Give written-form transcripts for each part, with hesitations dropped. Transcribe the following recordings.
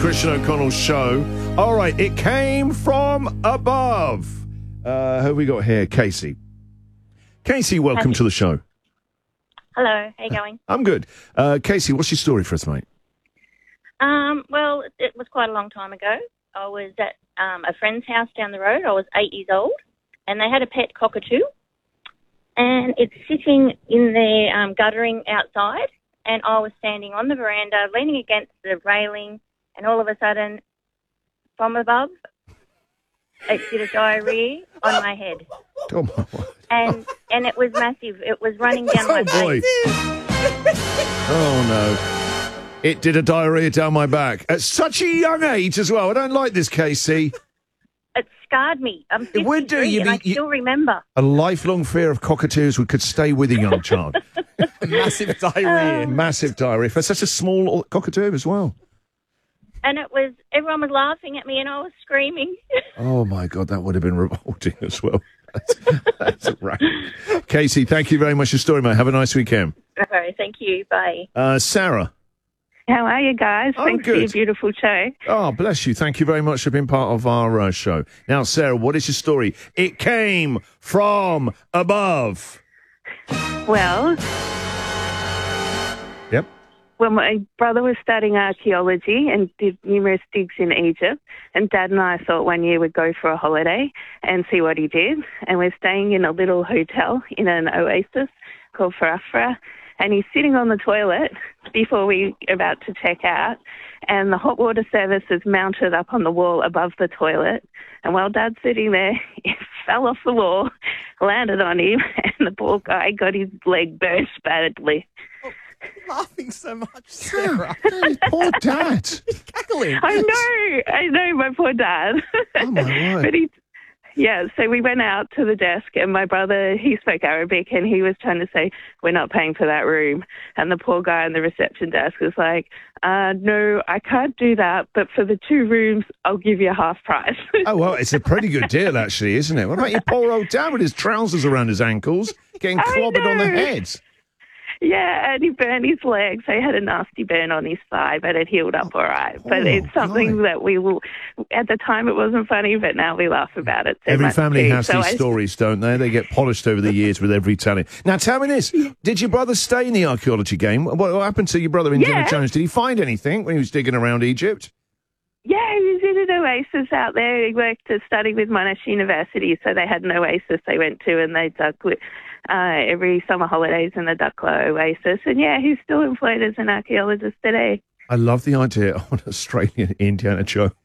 Christian O'Connell Show. All right, it came from above. Who have we got here? Casey. Casey, welcome to the show. Hello, how you going? I'm good. Casey, what's your story for us, mate? Well, it was quite a long time ago. I was at a friend's house down the road. I was 8 years old, and they had a pet cockatoo, and it's sitting in their guttering outside, and I was standing on the veranda, leaning against the railing, and all of a sudden, from above, it did a diarrhea on my head. Oh, my word. And it was massive. It was running down my face. Oh, no. It did a diarrhea down my back. At such a young age as well. I don't like this, Casey. It scarred me. I'm 53 It would do. and I still remember. A lifelong fear of cockatoos could stay with a young child. Massive diarrhea. Massive diarrhea for such a small cockatoo as well. And everyone was laughing at me and I was screaming. Oh, my God, that would have been revolting as well. That's right. Casey, thank you very much for your story, mate. Have a nice weekend. Okay, thank you. Bye. Sarah. How are you guys? I'm Thanks good. for your beautiful show. Oh, bless you. Thank you very much for being part of our show. Now, Sarah, what is your story? It came from above. Well, Yep. when my brother was studying archaeology and did numerous digs in Egypt, and Dad and I thought one year we'd go for a holiday and see what he did. And we're staying in a little hotel in an oasis called Farafra. And he's sitting on the toilet before we are about to check out, and the hot water service is mounted up on the wall above the toilet. And while Dad's sitting there, it fell off the wall, landed on him, and the poor guy got his leg burst badly. Laughing so much, Sarah. Poor Dad. Cackling. I know, my poor Dad. Oh, my word. But so we went out to the desk, and my brother, he spoke Arabic, and he was trying to say, we're not paying for that room. And the poor guy on the reception desk was like, no, I can't do that, but for the 2 rooms, I'll give you half price. Oh, well, it's a pretty good deal, actually, isn't it? What about your poor old dad with his trousers around his ankles, getting clobbered on the head? Yeah, and he burned his leg, so he had a nasty burn on his thigh, but it healed up all right. But it's something that we will, at the time it wasn't funny, but now we laugh about it so Every much family too. has these stories, don't they? They get polished over the years with every telling. Now, tell me this. Did your brother stay in the archaeology game? What happened to your brother, Indiana Jones? Did he find anything when he was digging around Egypt? Yeah, he was in an oasis out there. He worked to study with Monash University, so they had an oasis they went to, and they dug every summer holidays in the Dukla Oasis. And yeah, he's still employed as an archaeologist today. I love the idea of an Australian Indiana Jones.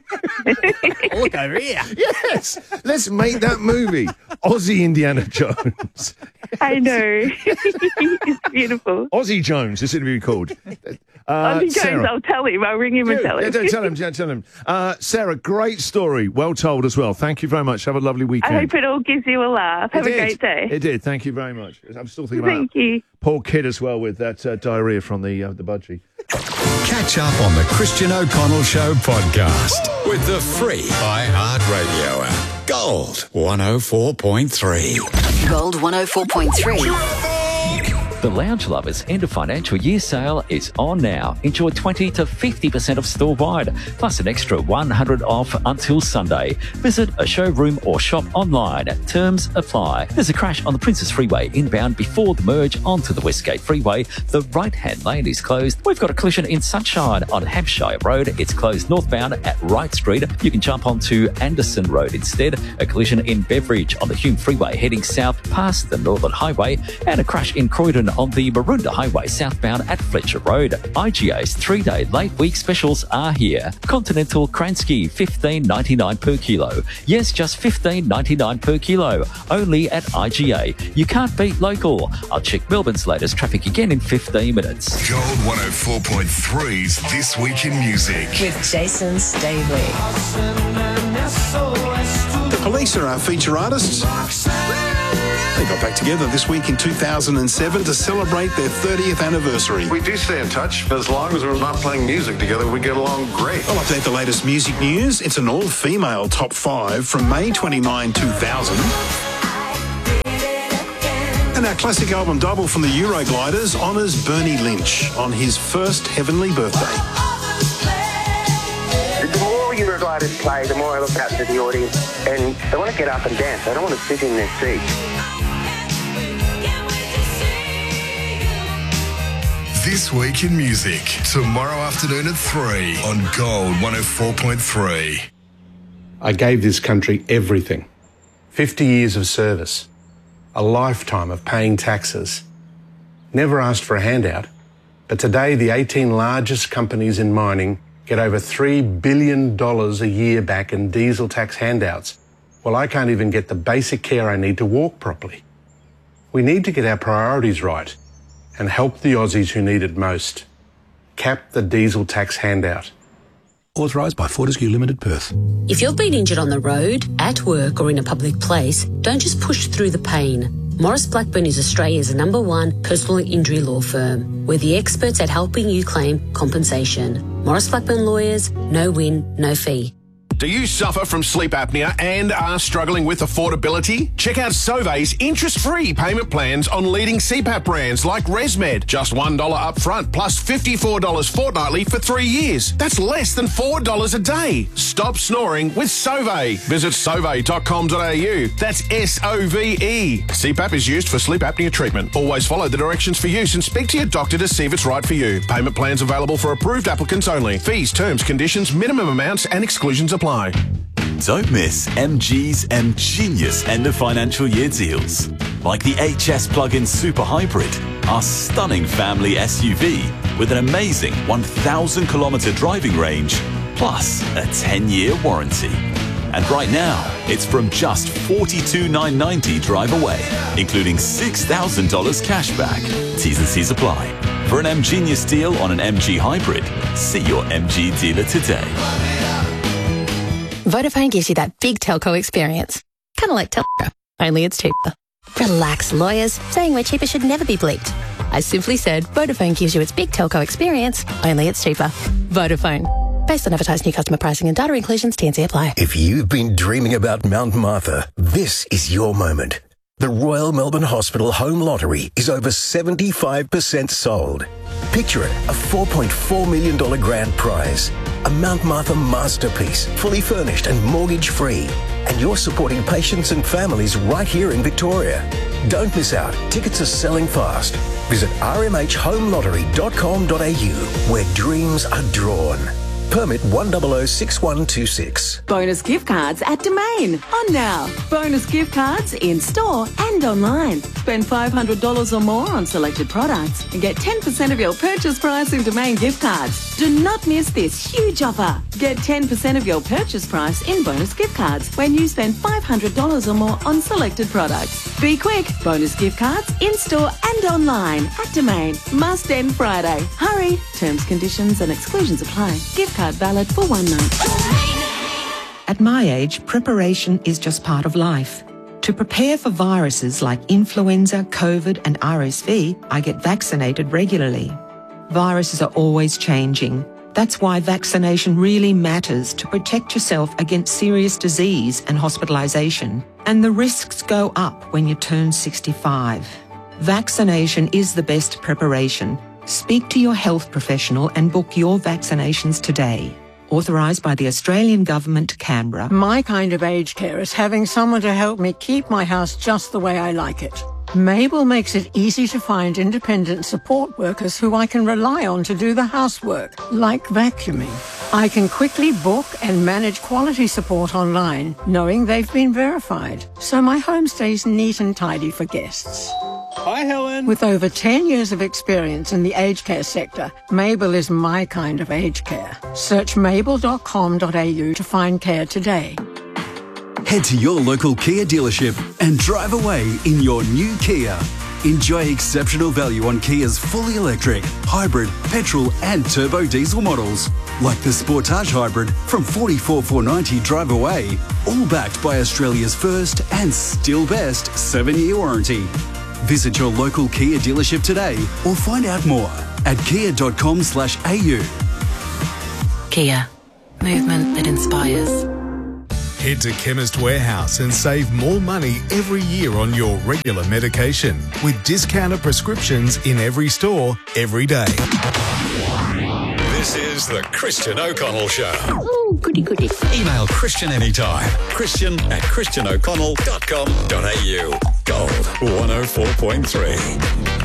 Look over here. Yes, let's make that movie, Aussie Indiana Jones. I know. It's beautiful. Aussie Jones, this is going to be called. Aussie Jones, Sarah. I'll tell him. I'll ring him and tell him. Tell him. Sarah, great story. Well told as well. Thank you very much. Have a lovely weekend. I hope it all gives you a laugh. Have a great day. It did. Thank you very much. I'm still thinking about Thank you. poor kid as well with that diarrhea from the budgie. Catch up on the Christian O'Connell Show podcast with the free iHeartRadio app. Gold 104.3. Gold 104.3. The Lounge Lovers end of financial year sale is on now. Enjoy 20 to 50% off store-wide, plus an extra $100 off until Sunday. Visit a showroom or shop online. Terms apply. There's a crash on the Princess Freeway inbound before the merge onto the Westgate Freeway. The right-hand lane is closed. We've got a collision in Sunshine on Hampshire Road. It's closed northbound at Wright Street. You can jump onto Anderson Road instead. A collision in Beveridge on the Hume Freeway heading south past the Northern Highway. And a crash in Croydon on the Maroondah Highway southbound at Fletcher Road. IGA's 3-day late week specials are here. Continental Kransky, $15.99 per kilo. Yes, just $15.99 per kilo. Only at IGA. You can't beat local. I'll check Melbourne's latest traffic again in 15 minutes. Gold 104.3's This Week in Music. With Jason Stavely. The Police are our feature artists. They got back together this week in 2007 to celebrate their 30th anniversary. We do stay in touch. As long as we're not playing music together, we get along great. I'll update the latest music news. It's an all-female top 5 from May 29, 2000. And our classic album double from the Eurogliders honours Bernie Lynch on his first heavenly birthday. paragliders play, the more I look out into the audience, and they want to get up and dance. They don't want to sit in their seats. This Week in Music, tomorrow afternoon at 3 on Gold 104.3. I gave this country everything. 50 years of service. A lifetime of paying taxes. Never asked for a handout. But today, the 18 largest companies in mining get over $3 billion a year back in diesel tax handouts. Well, I can't even get the basic care I need to walk properly. We need to get our priorities right and help the Aussies who need it most. Cap the diesel tax handout. Authorised by Fortescue Limited, Perth. If you've been injured on the road, at work or in a public place, don't just push through the pain. Morris Blackburn is Australia's #1 personal injury law firm. We're the experts at helping you claim compensation. Morris Blackburn Lawyers, no win, no fee. Do you suffer from sleep apnea and are struggling with affordability? Check out Sauve's interest-free payment plans on leading CPAP brands like ResMed. Just $1 up front plus $54 fortnightly for 3 years. That's less than $4 a day. Stop snoring with Sauve. Visit sauve.com.au. That's SOVE. CPAP is used for sleep apnea treatment. Always follow the directions for use and speak to your doctor to see if it's right for you. Payment plans available for approved applicants only. Fees, terms, conditions, minimum amounts and exclusions apply. Don't miss MG's Genius end of financial year deals. Like the HS plug-in Super Hybrid, our stunning family SUV with an amazing 1,000 kilometre driving range, plus a 10-year warranty. And right now, it's from just $42,990 drive away, including $6,000 cash back. T's and C's apply. For an MGenius deal on an MG Hybrid, see your MG dealer today. Vodafone gives you that big telco experience. Kind of like Telco, only it's cheaper. Relax, lawyers. Saying we're cheaper should never be bleeped. I simply said Vodafone gives you its big telco experience, only it's cheaper. Vodafone. Based on advertised new customer pricing and data inclusions, T&C apply. If you've been dreaming about Mount Martha, this is your moment. The Royal Melbourne Hospital Home Lottery is over 75% sold. Picture it, a $4.4 million grand prize. A Mount Martha masterpiece, fully furnished and mortgage-free. And you're supporting patients and families right here in Victoria. Don't miss out. Tickets are selling fast. Visit rmhlhomelottery.com.au, where dreams are drawn. Permit 1006126. Bonus gift cards at Domain. On now. Bonus gift cards in store and online. Spend $500 or more on selected products and get 10% of your purchase price in Domain gift cards. Do not miss this huge offer. Get 10% of your purchase price in bonus gift cards when you spend $500 or more on selected products. Be quick. Bonus gift cards in store and online at Domain. Must end Friday. Hurry. Terms, conditions and exclusions apply. Gift card valid for 1 month. At my age, preparation is just part of life. To prepare for viruses like influenza, COVID and RSV, I get vaccinated regularly. Viruses are always changing. That's why vaccination really matters to protect yourself against serious disease and hospitalisation. And the risks go up when you turn 65. Vaccination is the best preparation. Speak to your health professional and book your vaccinations today. Authorised by the Australian Government, Canberra. My kind of aged care is having someone to help me keep my house just the way I like it. Mabel makes it easy to find independent support workers who I can rely on to do the housework, like vacuuming. I can quickly book and manage quality support online, knowing they've been verified, so my home stays neat and tidy for guests. Hi, Helen. With over 10 years of experience in the aged care sector, Mabel is my kind of aged care. Search mabel.com.au to find care today. Head to your local Kia dealership and drive away in your new Kia. Enjoy exceptional value on Kia's fully electric, hybrid, petrol and turbo diesel models, like the Sportage Hybrid from $44,490 drive away, all backed by Australia's first and still best 7-year warranty. Visit your local Kia dealership today or find out more at kia.com/au. Kia. Movement that inspires. Head to Chemist Warehouse and save more money every year on your regular medication with discounted prescriptions in every store, every day. This is the Christian O'Connell Show. Oh, goody, goody. Email Christian anytime. Christian@christianoconnell.com.au. Gold 104.3.